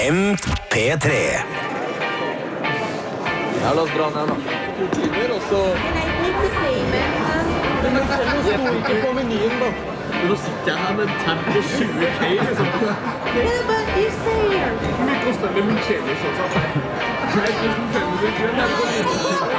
MP3. Ja, la oss dra ned da. 2 timer, og så... Men jeg får ikke på menyen da. Men nå sitter jeg her med en tab på 20K, liksom. Hvor mye koster det med min kjele, sånn? 1500 kroner.